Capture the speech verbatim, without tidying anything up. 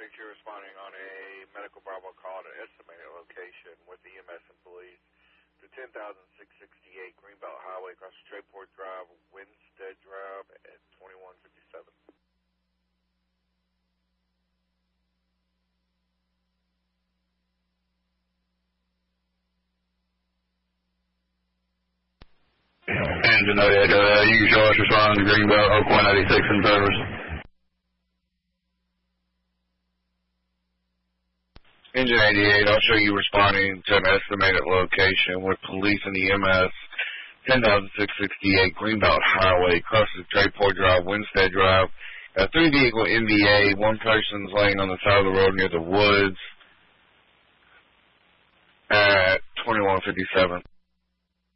six, you're responding on a medical Bravo call at an estimated location with the E M S and police to ten thousand six hundred sixty-eight Greenbelt Highway across Trayport Drive, Winstead Drive at twenty-one fifty-seven. Engine eighty-eight, uh, you can show us responding to Greenbelt, Oak one eighty-six in service. Engine eighty-eight, I'll show you responding to an estimated location with police and E M S, ten thousand six hundred sixty-eight Greenbelt Highway, crosses Trayport Drive, Winstead Drive. A three-vehicle N V A, one person's laying on the side of the road near the woods at twenty-one fifty-seven.